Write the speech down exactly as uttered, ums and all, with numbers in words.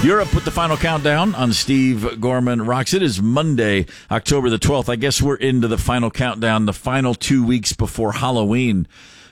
You're up with the final countdown on Steve Gorman Rocks. It is Monday, October the twelfth. I guess we're into the final countdown, the final two weeks before Halloween.